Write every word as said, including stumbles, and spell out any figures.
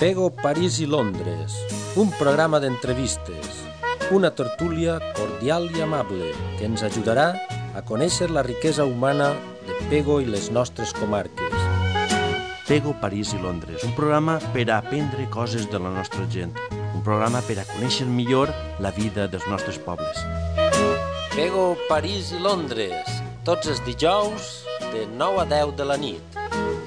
Pego, París i Londres, un programa d'entrevistes, una tertúlia cordial i amable que ens ajudarà a conèixer la riquesa humana de Pego i les nostres comarques. Pego, París i Londres, un programa per a aprendre coses de la nostra gent, un programa per a conèixer millor la vida dels nostres pobles. Pego, París i Londres, tots els dijous de nou a deu de la nit.